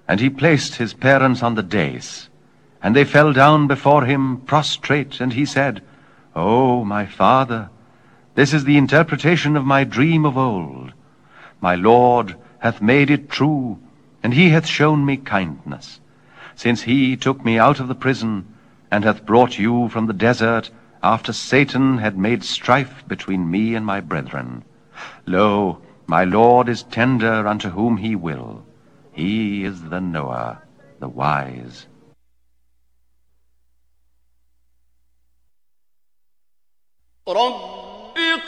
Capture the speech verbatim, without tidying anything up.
And he placed his parents on the dais, and they fell down before him prostrate, and he said, O my father, this is the interpretation of my dream of old. My Lord hath made it true, and he hath shown me kindness, since he took me out of the prison, and hath brought you from the desert, after Satan had made strife between me and my brethren. Lo, my Lord is tender unto whom he will. He is the knower, the wise. رب